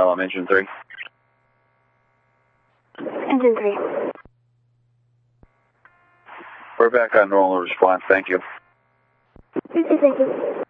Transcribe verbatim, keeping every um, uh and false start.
I L M, engine three. Engine three. We're back on normal response, thank you. Thank you.